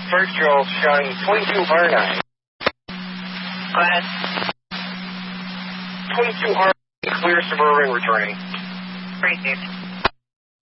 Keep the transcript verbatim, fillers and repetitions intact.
First Joe showing twenty-two R nine. Go ahead. twenty-two R nine, clear Suburban returning. Received.